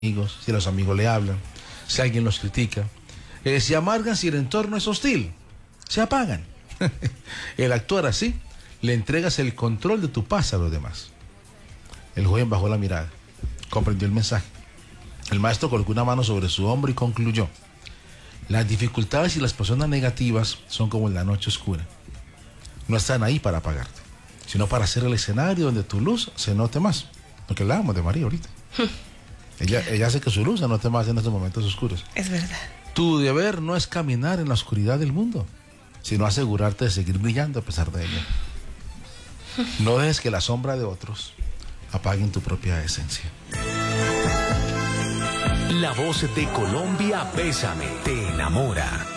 amigos, si los amigos le hablan, si alguien los critica. Se amargan si el entorno es hostil, se apagan. El actuar así, le entregas el control de tu paz a los demás. El joven bajó la mirada, comprendió el mensaje. El maestro colocó una mano sobre su hombro y concluyó: las dificultades y las personas negativas son como en la noche oscura. No están ahí para apagarte, sino para hacer el escenario donde tu luz se note más. Porque hablábamos de María ahorita. Ella hace que su luz se note más en estos momentos oscuros. Es verdad. Tu deber no es caminar en la oscuridad del mundo, sino asegurarte de seguir brillando a pesar de ello. No dejes que la sombra de otros apaguen tu propia esencia. La voz de Colombia, Bésame, te enamora.